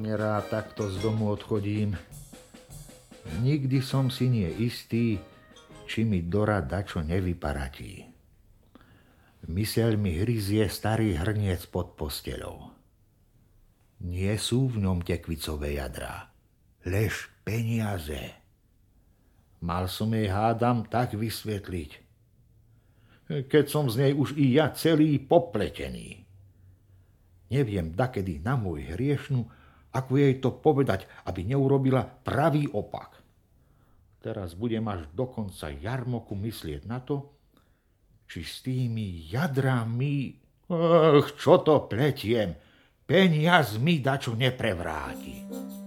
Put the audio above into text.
Nerád takto z domu odchodím. Nikdy som si nie istý, či mi Dora dačo nevyparatí. Myseľ mi hryzie starý hrniec pod posteľou. Nie sú v ňom tekvicové jadrá, lež peniaze. Mal som jej, hádam, tak vysvetliť, keď som z nej už i ja celý popletený. Neviem dakedy na môj hriešnú, ako jej to povedať, aby neurobila pravý opak. Teraz budem až do konca jarmoku myslieť na to, či s tými jadrami, čo to pletiem, peniaz mi dačo neprevráti.